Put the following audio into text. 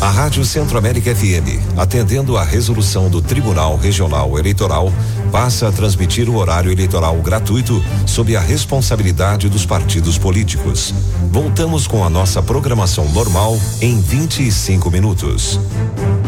A Rádio Centro-América FM, atendendo à resolução do Tribunal Regional Eleitoral, passa a transmitir o horário eleitoral gratuito sob a responsabilidade dos partidos políticos. Voltamos com a nossa programação normal em 25 minutos.